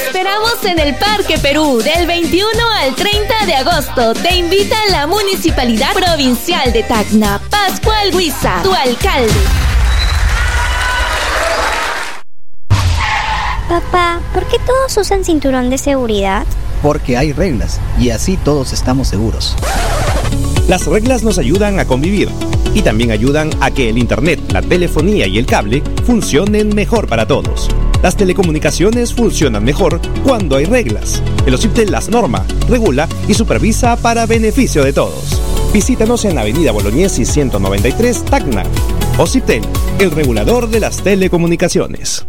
esperamos en el Parque Perú del 21 al 30 de agosto. Te invita la Municipalidad Provincial de Tacna. Pascual Huiza, tu alcalde. Papá, ¿por qué todos usan cinturón de seguridad? Porque hay reglas y así todos estamos seguros. Las reglas nos ayudan a convivir y también ayudan a que el internet, la telefonía y el cable funcionen mejor para todos. Las telecomunicaciones funcionan mejor cuando hay reglas. El OCIPTEL las norma, regula y supervisa para beneficio de todos. Visítanos en Avenida Bolognesi 193, Tacna. OCIPTEL, el regulador de las telecomunicaciones.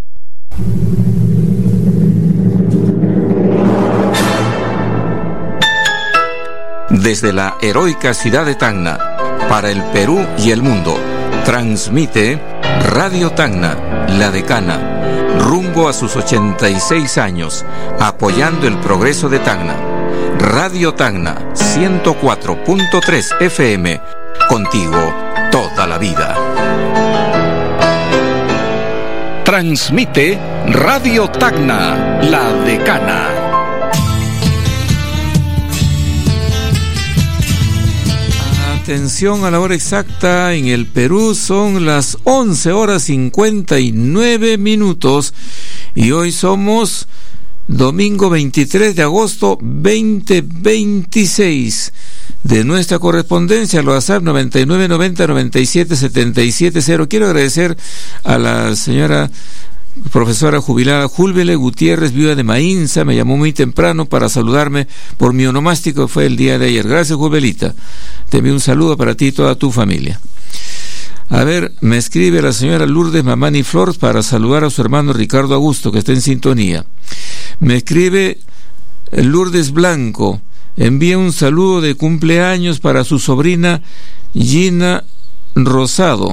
Desde la heroica ciudad de Tacna, para el Perú y el mundo, transmite Radio Tacna, la decana, rumbo a sus 86 años, apoyando el progreso de Tacna. Radio Tacna, 104.3 FM, contigo toda la vida. Transmite Radio Tacna, la decana. Atención a la hora exacta, en el Perú son las 11:59 y hoy somos domingo 23 de agosto 2026. De nuestra correspondencia, al WhatsApp 9990-9777-0. Quiero agradecer a la señora profesora jubilada Júlbele Gutiérrez, viuda de Mainza. Me llamó muy temprano para saludarme por mi onomástico, fue el día de ayer. Gracias, Júlbelita. Te envío un saludo para ti y toda tu familia. A ver, me escribe la señora Lourdes Mamani Flores para saludar a su hermano Ricardo Augusto, que está en sintonía. Me escribe Lourdes Blanco, envía un saludo de cumpleaños para su sobrina Gina Rosado.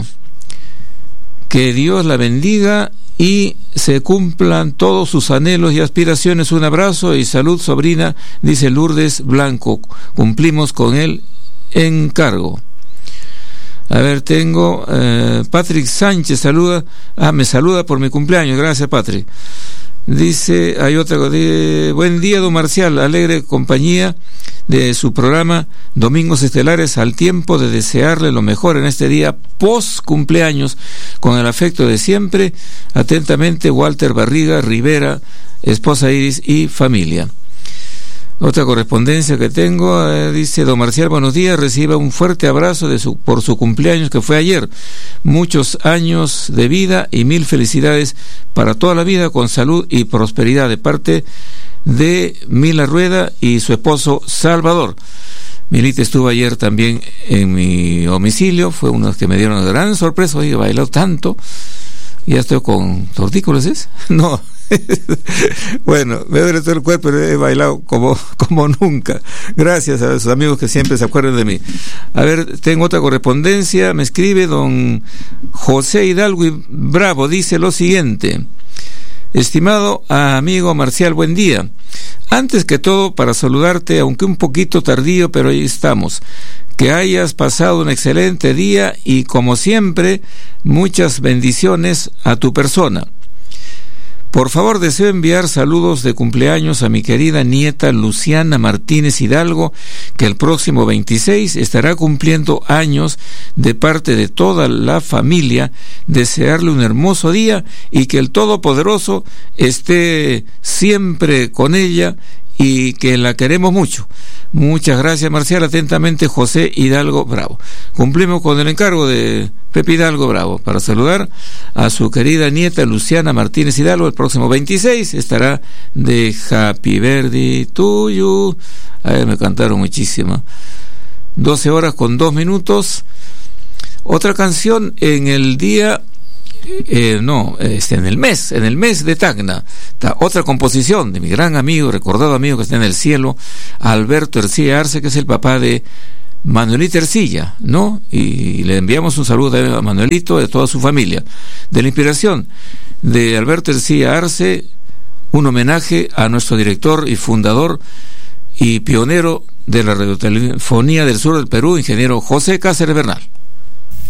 Que Dios la bendiga y se cumplan todos sus anhelos y aspiraciones. Un abrazo y salud, sobrina, dice Lourdes Blanco. Cumplimos con el encargo. A ver, tengo Patrick Sánchez, saluda. Me saluda por mi cumpleaños. Gracias, Patrick. Dice, hay otra, buen día, don Marcial, alegre compañía de su programa Domingos Estelares, al tiempo de desearle lo mejor en este día post cumpleaños, con el afecto de siempre. Atentamente, Walter Barriga Rivera, esposa Iris y familia. Otra correspondencia que tengo, dice, don Marcial, buenos días, reciba un fuerte abrazo por su cumpleaños que fue ayer. Muchos años de vida y mil felicidades para toda la vida, con salud y prosperidad, de parte de Mila Rueda y su esposo Salvador. Milita estuvo ayer también en mi domicilio, fue uno de los que me dieron una gran sorpresa. Oye, he bailado tanto, ya estoy con tortícolis, ¿es? No. Bueno, me duele todo el cuerpo, pero he bailado como nunca. Gracias a sus amigos que siempre se acuerdan de mí. A ver, tengo otra correspondencia. Me escribe don José Hidalgo y Bravo, dice lo siguiente: estimado amigo Marcial, buen día. Antes que todo, para saludarte, aunque un poquito tardío, pero ahí estamos. Que hayas pasado un excelente día y, como siempre, muchas bendiciones a tu persona. Por favor, deseo enviar saludos de cumpleaños a mi querida nieta Luciana Martínez Hidalgo, que el próximo 26 estará cumpliendo años, de parte de toda la familia. Desearle un hermoso día y que el Todopoderoso esté siempre con ella y que la queremos mucho. Muchas gracias, Marcial. Atentamente, José Hidalgo Bravo. Cumplimos con el encargo de Pepe Hidalgo Bravo para saludar a su querida nieta Luciana Martínez Hidalgo. El próximo 26 estará de Happy Birthday to you. Me cantaron muchísimo. 12:02. Otra canción en el día... en el mes de Tacna. Otra composición de mi gran amigo, recordado amigo que está en el cielo, Alberto Ercilla Arce, que es el papá de Manuelita Ercilla, ¿no? Y le enviamos un saludo a Manuelito, de toda su familia. De la inspiración de Alberto Ercilla Arce, un homenaje a nuestro director y fundador y pionero de la radiotelefonía del sur del Perú, ingeniero José Cáceres Bernal.